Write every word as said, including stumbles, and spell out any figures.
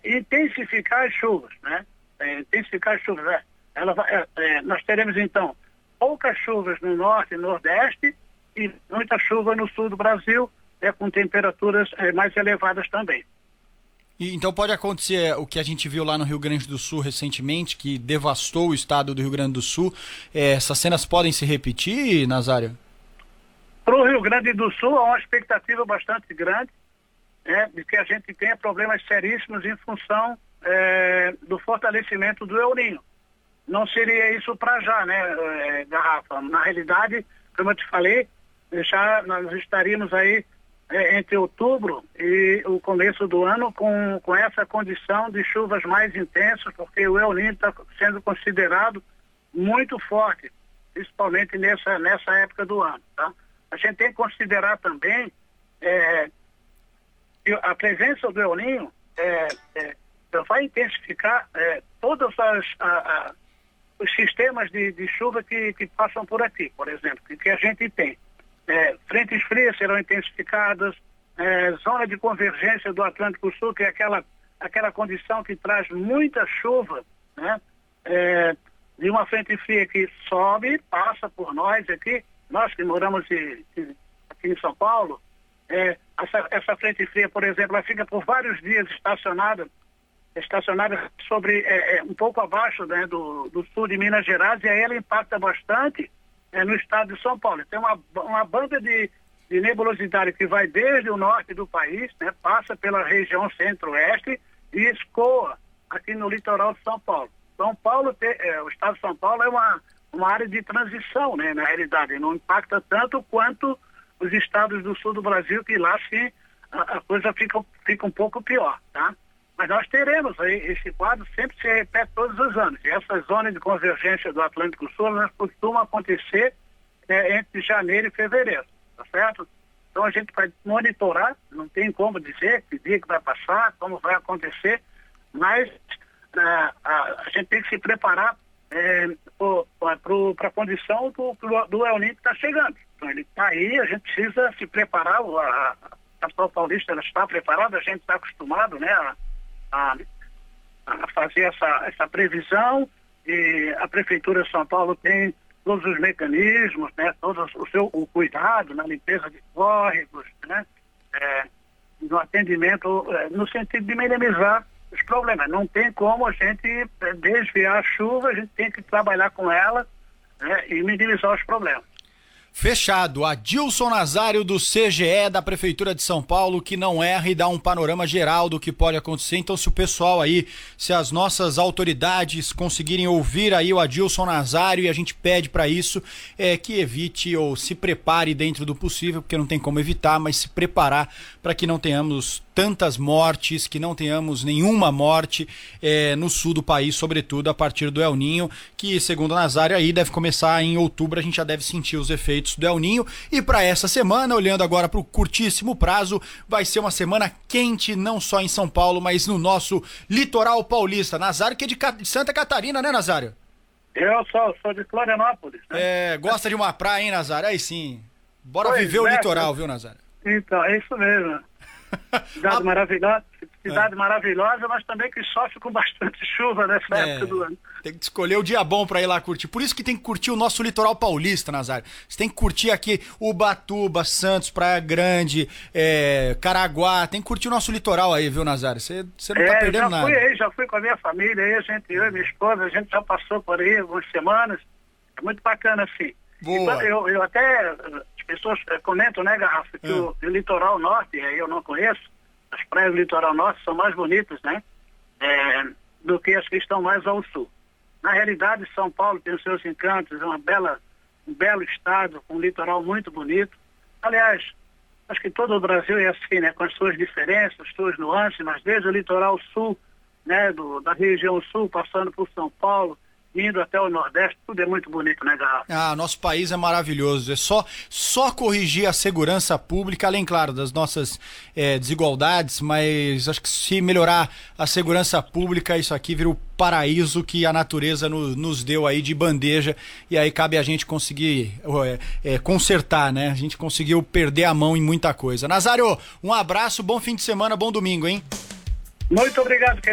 é, intensificar as chuvas, né? É, intensificar as chuvas. É. Ela vai, é, é, nós teremos, então, poucas chuvas no norte e nordeste e muita chuva no sul do Brasil, é, com temperaturas é, mais elevadas também. E, então pode acontecer o que a gente viu lá no Rio Grande do Sul recentemente, que devastou o estado do Rio Grande do Sul. É, essas cenas podem se repetir, Nazário? Para o Rio Grande do Sul, há uma expectativa bastante grande, é, de que a gente tenha problemas seríssimos em função é, do fortalecimento do El Niño. Não seria isso para já, né, é, Garrafa? Na realidade, como eu te falei, já nós estaríamos aí é, entre outubro e o começo do ano com, com essa condição de chuvas mais intensas, porque o El Niño está sendo considerado muito forte, principalmente nessa, nessa época do ano, tá? A gente tem que considerar também é, que a presença do El Niño é, é, vai intensificar é, todas as a, a, os sistemas de, de chuva que, que passam por aqui, por exemplo, que, que a gente tem. É, frentes frias serão intensificadas, é, zona de convergência do Atlântico Sul, que é aquela, aquela condição que traz muita chuva, né? É, de uma frente fria que sobe, passa por nós aqui, nós que moramos de, de, aqui em São Paulo, é, essa, essa frente fria, por exemplo, ela fica por vários dias estacionada, estacionada sobre, é, é, um pouco abaixo, né, do, do sul de Minas Gerais, e aí ela impacta bastante é, no estado de São Paulo. Tem uma, uma banda de, de nebulosidade que vai desde o norte do país, né, passa pela região centro-oeste e escoa aqui no litoral de São Paulo. São Paulo, te, é, o estado de São Paulo é uma, uma área de transição, né, na realidade, não impacta tanto quanto os estados do sul do Brasil, que lá sim a, a coisa fica, fica um pouco pior, tá? Mas nós teremos aí, esse quadro sempre se repete todos os anos. E essas zonas de convergência do Atlântico Sul, elas costumam acontecer é, entre janeiro e fevereiro, tá certo? Então a gente vai monitorar, não tem como dizer que dia que vai passar, como vai acontecer, mas a, a, a gente tem que se preparar é, para a condição do, do El Niño que está chegando. Então ele está aí, a gente precisa se preparar, a, a capital paulista ela está preparada, a gente está acostumado, né, a, a, a fazer essa, essa previsão, e a Prefeitura de São Paulo tem todos os mecanismos, né, todo o seu o cuidado na limpeza de córregos, né, é, no atendimento, é, no sentido de minimizar os problemas. Não tem como a gente desviar a chuva, a gente tem que trabalhar com ela, né, e minimizar os problemas. Fechado. Adilson Nazário do C G E da Prefeitura de São Paulo, que não erra e dá um panorama geral do que pode acontecer. Então, se o pessoal aí, se as nossas autoridades conseguirem ouvir aí o Adilson Nazário, e a gente pede para isso, é que evite ou se prepare dentro do possível, porque não tem como evitar, mas se preparar para que não tenhamos tantas mortes, que não tenhamos nenhuma morte é, no sul do país, sobretudo a partir do El Niño, que segundo o Nazário aí deve começar em outubro, a gente já deve sentir os efeitos do El Niño. E para essa semana, olhando agora para o curtíssimo prazo, vai ser uma semana quente, não só em São Paulo, mas no nosso litoral paulista. Nazário, que é de Santa Catarina, né, Nazário? Eu sou, sou de Florianópolis, né? É, gosta de uma praia, hein, Nazário? Aí sim. Bora pois viver é, o litoral, né? Viu, Nazário? Então, é isso mesmo. Cidade ah, maravilhosa, cidade é. maravilhosa, mas também que sofre com bastante chuva nessa é, época do ano. Tem que escolher o dia bom para ir lá curtir. Por isso que tem que curtir o nosso litoral paulista, Nazário. Você tem que curtir aqui Ubatuba, Santos, Praia Grande, é, Caraguá. Tem que curtir o nosso litoral aí, viu, Nazário? Você, você não é, tá perdendo já nada. Fui aí, já fui com a minha família aí, a gente, eu e minha esposa, a gente já passou por aí algumas semanas. É muito bacana, assim. Boa. Eu, eu até, as pessoas comentam, né, Garrafa, que é. o, o litoral norte, aí eu não conheço, as praias do litoral norte são mais bonitas, né, é, do que as que estão mais ao sul. Na realidade, São Paulo tem os seus encantos, é uma bela, um belo estado, com um litoral muito bonito. Aliás, acho que todo o Brasil é assim, né, com as suas diferenças, as suas nuances, mas desde o litoral sul, né, do, da região sul, passando por São Paulo, indo até o Nordeste, tudo é muito bonito, né, Garrafa? Ah, nosso país é maravilhoso. É só, só corrigir a segurança pública, além, claro, das nossas é, desigualdades, mas acho que se melhorar a segurança pública, isso aqui vira o paraíso que a natureza no, nos deu aí de bandeja, e aí cabe a gente conseguir é, é, consertar, né? A gente conseguiu perder a mão em muita coisa. Nazário, um abraço, bom fim de semana, bom domingo, hein? Muito obrigado,